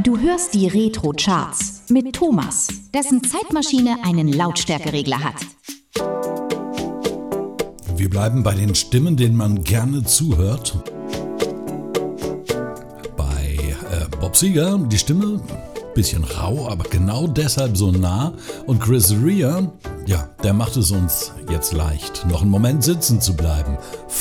Du hörst die Retro-Charts mit Thomas, dessen Zeitmaschine einen Lautstärkeregler hat. Wir bleiben bei den Stimmen, denen man gerne zuhört. Bei Bob Seger, die Stimme, bisschen rau, aber genau deshalb so nah. Und Chris Rea, ja, der macht es uns jetzt leicht, noch einen Moment sitzen zu bleiben.